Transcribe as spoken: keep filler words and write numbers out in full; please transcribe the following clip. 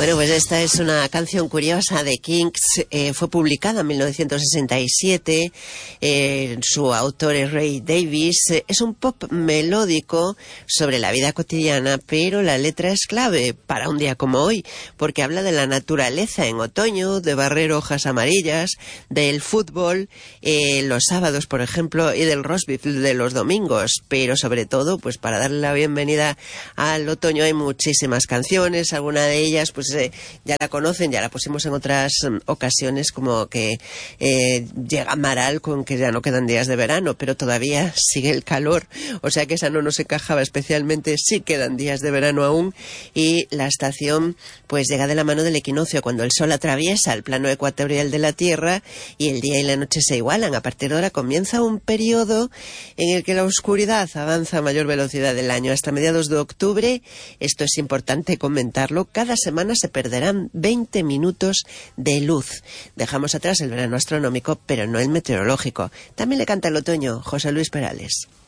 Bueno, pues esta es una canción curiosa de Kinks, eh, fue publicada en mil novecientos sesenta y siete, eh, su autor es Ray Davies, eh, es un pop melódico sobre la vida cotidiana, pero la letra es clave para un día como hoy, porque habla de la naturaleza en otoño, de barrer hojas amarillas, del fútbol, eh, los sábados, por ejemplo, y del roast beef de los domingos, pero sobre todo, pues para darle la bienvenida al otoño hay muchísimas canciones, alguna de ellas pues eh, ya la conocen, ya la pusimos en otras um, ocasiones, como que eh, llega Amaral con que ya no quedan días de verano, pero todavía sigue el calor, o sea que esa no nos encajaba especialmente, sí quedan días de verano aún, y la estación pues llega de la mano del equinoccio, cuando el sol atraviesa el plano ecuatorial de la Tierra y el día y la noche se igualan. A partir de ahora comienza un periodo en el que la oscuridad avanza a mayor velocidad del año hasta mediados de octubre. Esto es importante comentarlo, cada semana se perderán veinte minutos de luz. Dejamos atrás el verano astronómico, pero no el meteorológico. También le canta el otoño José Luis Perales.